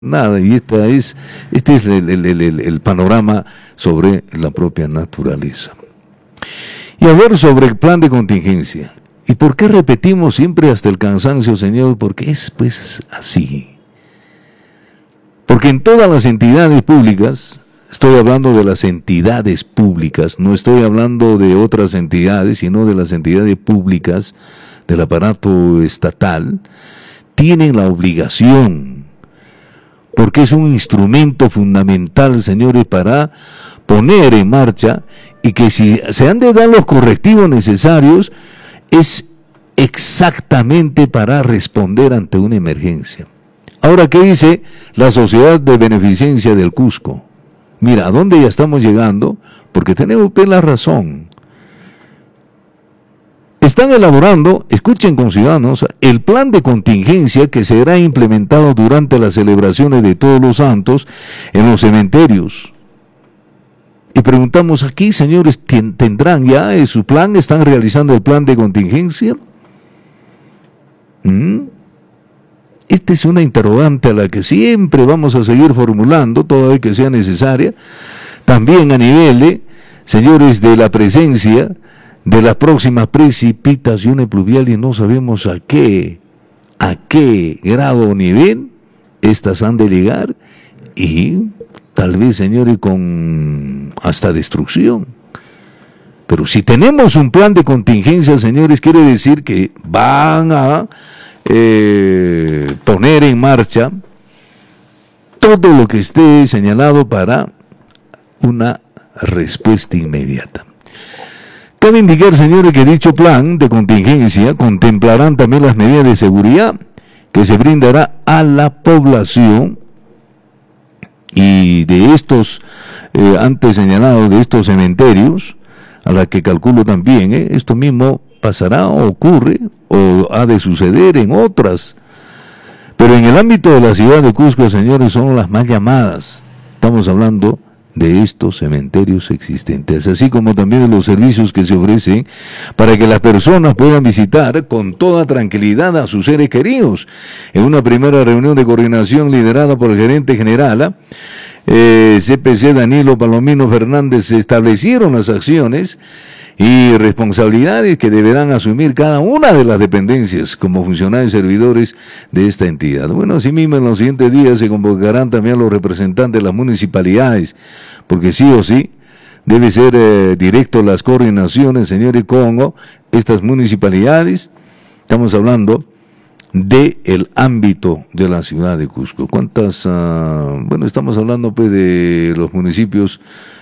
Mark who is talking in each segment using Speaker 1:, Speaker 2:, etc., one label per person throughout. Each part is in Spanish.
Speaker 1: nada, y este es el panorama sobre la propia naturaleza. Y hablar sobre el plan de contingencia. ¿Y por qué repetimos siempre hasta el cansancio, Señor? Porque es pues así. Porque en todas las entidades públicas, estoy hablando de las entidades públicas, no estoy hablando de otras entidades, sino de las entidades públicas del aparato estatal, tienen la obligación, porque es un instrumento fundamental, señores, para poner en marcha, y que si se han de dar los correctivos necesarios, es exactamente para responder ante una emergencia. Ahora, ¿qué dice la Sociedad de Beneficencia del Cusco? Mira, ¿a dónde ya estamos llegando? Porque tenemos la razón. Están elaborando, escuchen conciudadanos, el plan de contingencia que será implementado durante las celebraciones de Todos los Santos en los cementerios. Y preguntamos aquí, señores, ¿tendrán ya su plan? ¿Están realizando el plan de contingencia? Esta es una interrogante a la que siempre vamos a seguir formulando, toda vez que sea necesaria. También a nivel, señores, de la presencia de las próximas precipitaciones pluviales, no sabemos a qué grado o nivel estas han de llegar, y tal vez, señores, con hasta destrucción. Pero si tenemos un plan de contingencia, señores, quiere decir que van a poner en marcha todo lo que esté señalado para una respuesta inmediata. Cabe indicar, señores, que dicho plan de contingencia contemplarán también las medidas de seguridad que se brindará a la población, y de estos antes señalados, de estos cementerios, a la que calculo también, esto mismo pasará o ocurre o ha de suceder en otras. Pero en el ámbito de la ciudad de Cusco, señores, son las más llamadas. Estamos hablando de estos cementerios existentes, así como también de los servicios que se ofrecen para que las personas puedan visitar con toda tranquilidad a sus seres queridos. En una primera reunión de coordinación liderada por el gerente general CPC Danilo Palomino Fernández, se establecieron las acciones y responsabilidades que deberán asumir cada una de las dependencias como funcionarios y servidores de esta entidad. Bueno, asimismo, en los siguientes días se convocarán también a los representantes de las municipalidades, porque sí o sí debe ser directo las coordinaciones, señores, con estas municipalidades. Estamos hablando del ámbito de la ciudad de Cusco. ¿Cuántas? Bueno, estamos hablando pues de los municipios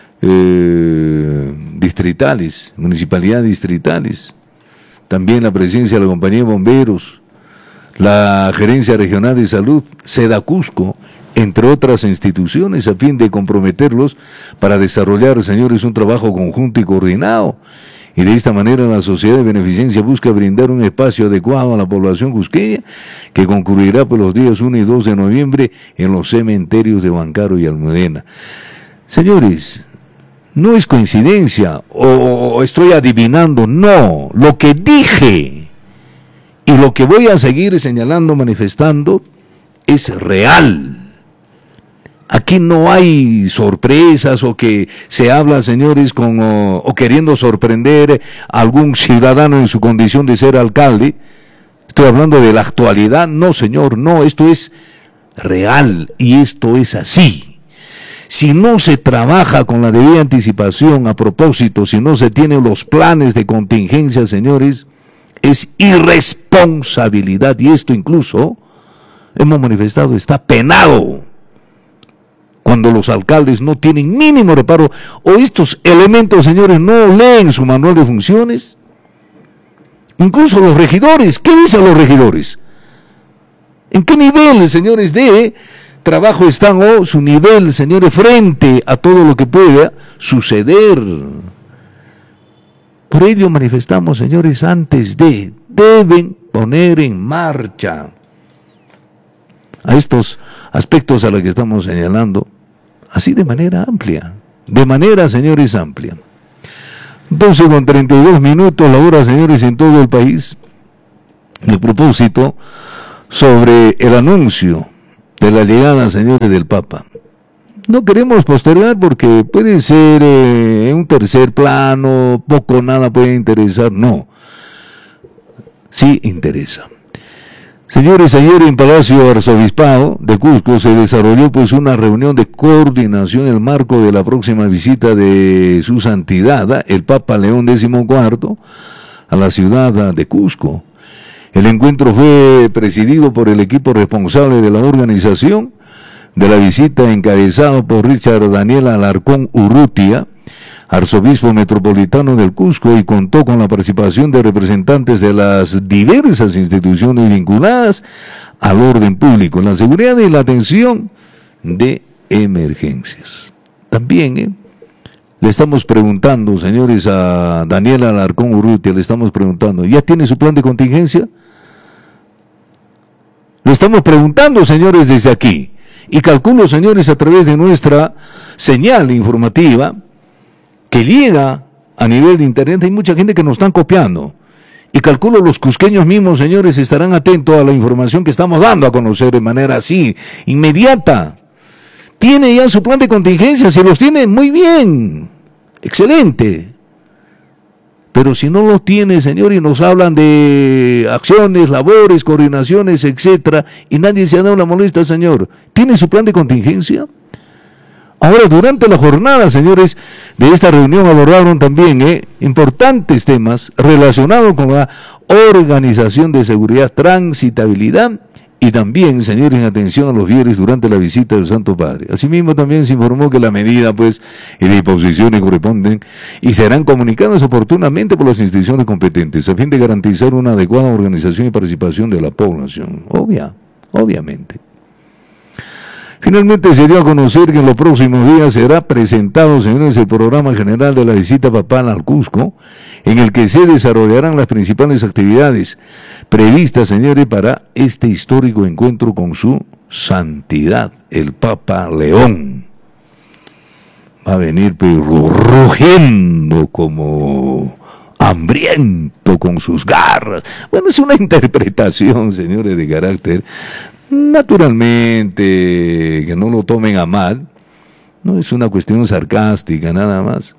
Speaker 1: distritales, municipalidades distritales, también la presencia de la compañía de bomberos, la gerencia regional de salud, SEDA Cusco, entre otras instituciones, a fin de comprometerlos para desarrollar, señores, un trabajo conjunto y coordinado. Y de esta manera la Sociedad de Beneficencia busca brindar un espacio adecuado a la población cusqueña, que concurrirá por los días 1 y 2 de noviembre en los cementerios de Huancaro y Almudena. Señores, no es coincidencia o estoy adivinando, no. Lo que dije y lo que voy a seguir señalando, manifestando, es real. Aquí no hay sorpresas o que se habla, señores, o queriendo sorprender a algún ciudadano en su condición de ser alcalde. Estoy hablando de la actualidad. No, señor, no, esto es real y esto es así. Si no se trabaja con la debida anticipación, a propósito, si no se tienen los planes de contingencia, señores, es irresponsabilidad, y esto incluso, hemos manifestado, está penado. Cuando los alcaldes no tienen mínimo reparo, o estos elementos, señores, no leen su manual de funciones. Incluso los regidores, ¿qué dicen los regidores? ¿En qué nivel, señores, de trabajo están, o su nivel, señores, frente a todo lo que pueda suceder? Por ello manifestamos, señores, deben poner en marcha a estos aspectos a los que estamos señalando, así de manera amplia, señores, amplia. 12:32 la hora, señores, en todo el país. El propósito sobre el anuncio de la llegada, señores, del Papa. No queremos postergar porque puede ser en un tercer plano, poco, nada puede interesar. No, sí interesa. Señores, ayer en Palacio Arzobispado de Cusco se desarrolló pues una reunión de coordinación en el marco de la próxima visita de su santidad, el Papa León XIV, a la ciudad de Cusco. El encuentro fue presidido por el equipo responsable de la organización de la visita, encabezado por Richard Daniel Alarcón Urrutia, arzobispo metropolitano del Cusco, y contó con la participación de representantes de las diversas instituciones vinculadas al orden público, la seguridad y la atención de emergencias. También le estamos preguntando, señores, a Daniel Alarcón Urrutia, le estamos preguntando, ¿ya tiene su plan de contingencia? Le estamos preguntando, señores, desde aquí. Y calculo, señores, a través de nuestra señal informativa que llega a nivel de internet, hay mucha gente que nos están copiando. Y calculo los cusqueños mismos, señores, estarán atentos a la información que estamos dando a conocer de manera así, inmediata. Tiene ya su plan de contingencia, si los tiene, muy bien, excelente. Pero si no los tiene, señor, y nos hablan de acciones, labores, coordinaciones, etcétera, y nadie se ha dado la molestia, señor, ¿tiene su plan de contingencia? Ahora, durante la jornada, señores, de esta reunión abordaron también importantes temas relacionados con la organización de seguridad, transitabilidad, y también, señores, en atención a los fieles durante la visita del Santo Padre. Asimismo, también se informó que la medida, pues, y disposiciones corresponden y serán comunicadas oportunamente por las instituciones competentes a fin de garantizar una adecuada organización y participación de la población. Obviamente. Finalmente se dio a conocer que en los próximos días será presentado, señores, el programa general de la visita papal al Cusco, en el que se desarrollarán las principales actividades previstas, señores, para este histórico encuentro con su santidad, el Papa León. Va a venir rugiendo como hambriento con sus garras. Bueno, es una interpretación, señores, de carácter. Naturalmente, que no lo tomen a mal, no es una cuestión sarcástica nada más.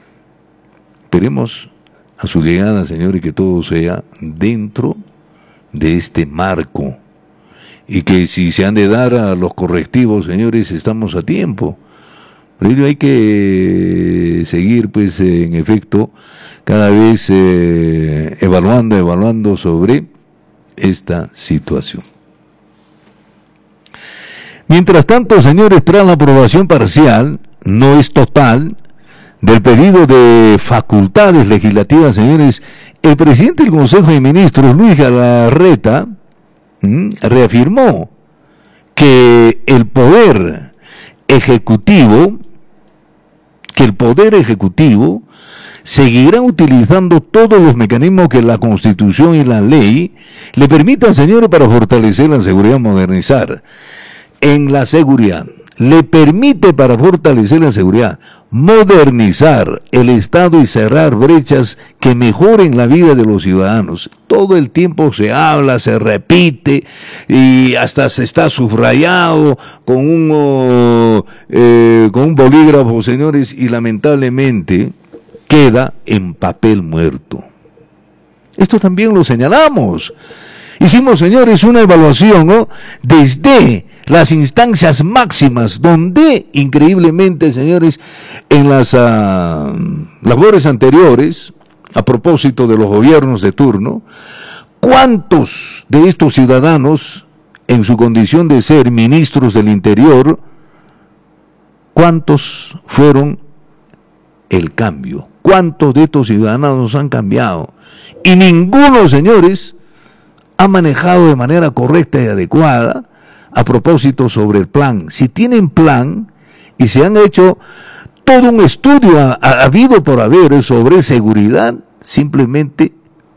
Speaker 1: Esperemos a su llegada, señor, y que todo sea dentro de este marco. Y que si se han de dar a los correctivos, señores, estamos a tiempo. Por ello hay que seguir, pues, en efecto, cada vez evaluando sobre esta situación. Mientras tanto, señores, tras la aprobación parcial, no es total, del pedido de facultades legislativas, señores, el presidente del Consejo de Ministros, Luis Galarreta, reafirmó que el Poder Ejecutivo seguirá utilizando todos los mecanismos que la Constitución y la ley le permitan, señores, para fortalecer la seguridad, modernizar en la seguridad, le permite para fortalecer la seguridad, modernizar el Estado y cerrar brechas que mejoren la vida de los ciudadanos. Todo el tiempo se habla, se repite y hasta se está subrayado con un bolígrafo, señores, y lamentablemente queda en papel muerto. Esto también lo señalamos. Hicimos, señores, una evaluación, ¿no?, desde las instancias máximas, donde, increíblemente, señores, en las labores anteriores, a propósito de los gobiernos de turno, ¿cuántos de estos ciudadanos, en su condición de ser ministros del Interior, cuántos fueron el cambio? ¿Cuántos de estos ciudadanos han cambiado? Y ninguno, señores, ha manejado de manera correcta y adecuada a propósito sobre el plan. Si tienen plan y se han hecho todo un estudio habido por haber sobre seguridad, simplemente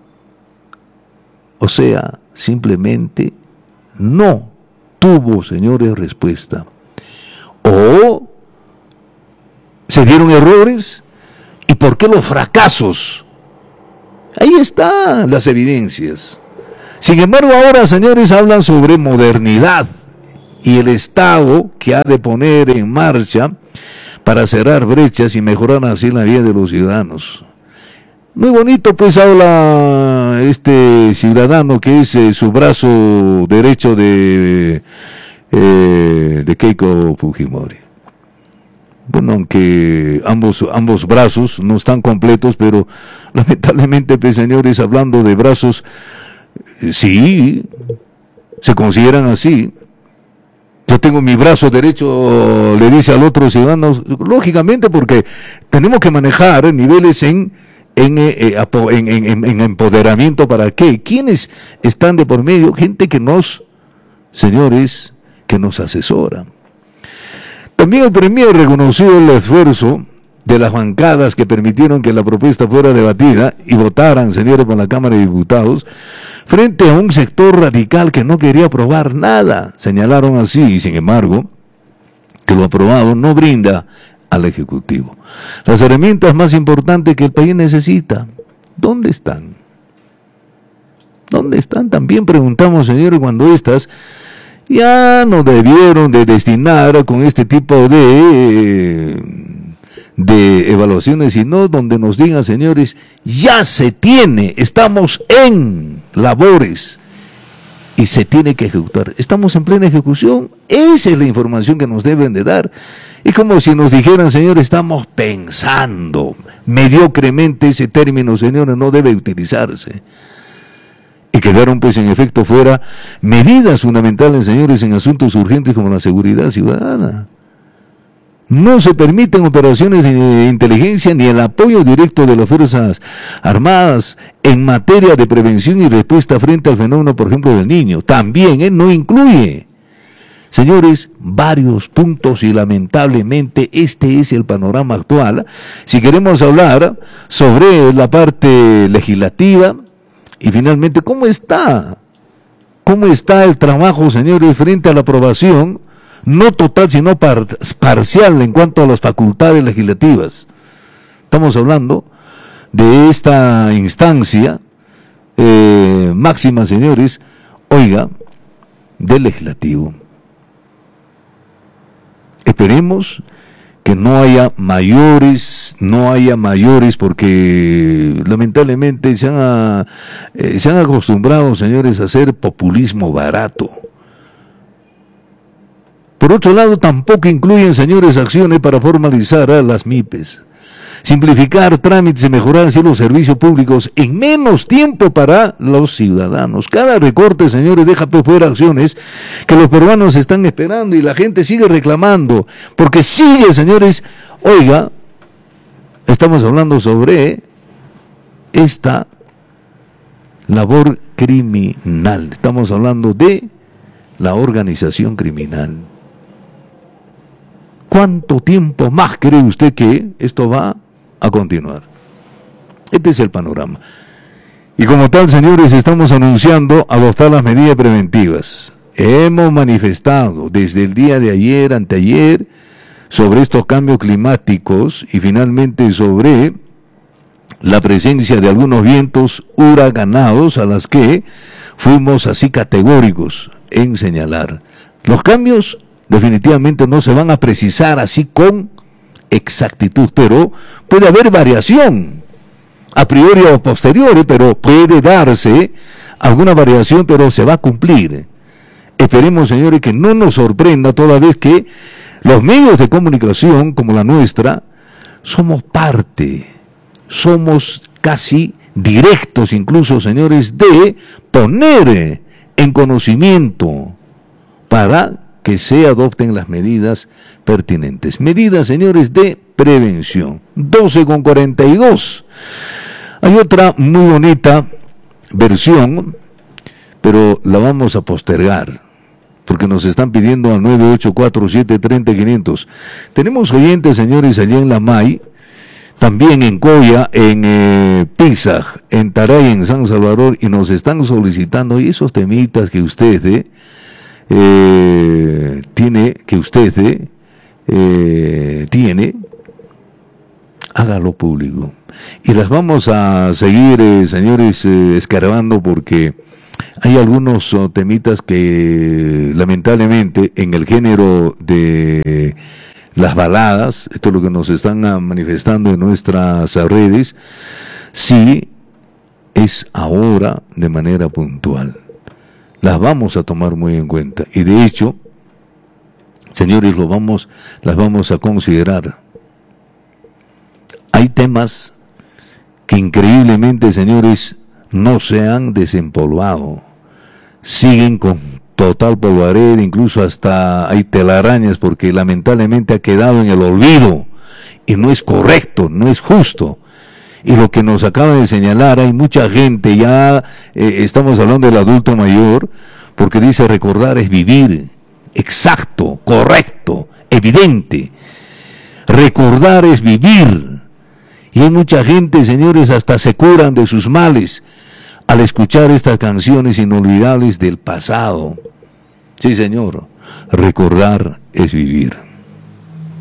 Speaker 1: no tuvo, señores, respuesta. O se dieron errores. ¿Y por qué los fracasos? Ahí están las evidencias. Sin embargo, ahora, señores, hablan sobre modernidad y el Estado que ha de poner en marcha para cerrar brechas y mejorar así la vida de los ciudadanos. Muy bonito pues habla este ciudadano que es su brazo derecho de Keiko Fujimori. Bueno, aunque ambos brazos no están completos, pero lamentablemente, pues, señores, hablando de brazos, sí, se consideran así. Yo tengo mi brazo derecho, le dice al otro ciudadano, lógicamente, porque tenemos que manejar niveles en empoderamiento. ¿Para qué? ¿Quiénes están de por medio? Gente que señores, que nos asesora. También el Premier reconoció el esfuerzo de las bancadas que permitieron que la propuesta fuera debatida y votaran, señores, por la Cámara de Diputados, frente a un sector radical que no quería aprobar nada. Señalaron así, y sin embargo, que lo aprobado no brinda al Ejecutivo las herramientas más importantes que el país necesita. ¿Dónde están? ¿Dónde están? También preguntamos, señores, cuando estas ya no debieron de destinar con este tipo de evaluaciones, sino donde nos digan, señores, ya se tiene, estamos en labores y se tiene que ejecutar. Estamos en plena ejecución. Esa es la información que nos deben de dar. Es como si nos dijeran, señores, estamos pensando. Mediocremente ese término, señores, no debe utilizarse. Y quedaron pues en efecto fuera medidas fundamentales, señores, en asuntos urgentes como la seguridad ciudadana. No se permiten operaciones de inteligencia ni el apoyo directo de las Fuerzas Armadas en materia de prevención y respuesta frente al fenómeno, por ejemplo, del niño. También no incluye, señores, varios puntos y lamentablemente este es el panorama actual. Si queremos hablar sobre la parte legislativa, y finalmente, ¿cómo está el trabajo, señores, frente a la aprobación, no total, sino parcial en cuanto a las facultades legislativas? Estamos hablando de esta instancia máxima, señores, oiga, del legislativo. Esperemos que no haya mayores, porque lamentablemente se han acostumbrado, señores, a hacer populismo barato. Por otro lado, tampoco incluyen, señores, acciones para formalizar a las MIPES, simplificar trámites y mejorar así los servicios públicos en menos tiempo para los ciudadanos. Cada recorte, señores, deja por fuera acciones que los peruanos están esperando y la gente sigue reclamando, porque sigue, señores, oiga, estamos hablando sobre esta labor criminal, estamos hablando de la organización criminal. ¿Cuánto tiempo más cree usted que esto va a continuar? Este es el panorama. Y como tal, señores, estamos anunciando adoptar las medidas preventivas. Hemos manifestado desde el día de ayer, anteayer, sobre estos cambios climáticos y finalmente sobre la presencia de algunos vientos huracanados a las que fuimos así categóricos en señalar. Los cambios definitivamente no se van a precisar así con exactitud, pero puede haber variación a priori o posteriori, pero puede darse alguna variación, pero se va a cumplir. Esperemos, señores, que no nos sorprenda toda vez que los medios de comunicación como la nuestra somos parte, somos casi directos incluso, señores, de poner en conocimiento para que se adopten las medidas pertinentes. Medidas, señores, de prevención. 12:42. Hay otra muy bonita versión, pero la vamos a postergar, porque nos están pidiendo al 984730-500. Tenemos oyentes, señores, allá en La May, también en Coya, en Pizaj, en Taray, en San Salvador, y nos están solicitando esos temitas que usted tiene, hágalo público. Y las vamos a seguir, señores, escarbando, porque Hay algunos temitas que lamentablemente en el género de las baladas, esto es lo que nos están manifestando en nuestras redes, sí es ahora de manera puntual. Las vamos a tomar muy en cuenta y de hecho, señores, las vamos a considerar. Hay temas que increíblemente, señores, no se han desempolvado. Siguen con total polvareda, incluso hasta hay telarañas porque lamentablemente ha quedado en el olvido y no es correcto, no es justo. Y lo que nos acaba de señalar, hay mucha gente, ya estamos hablando del adulto mayor, porque dice recordar es vivir. Exacto, correcto, evidente. Recordar es vivir. Y hay mucha gente, señores, hasta se curan de sus males al escuchar estas canciones inolvidables del pasado. Sí, señor, recordar es vivir.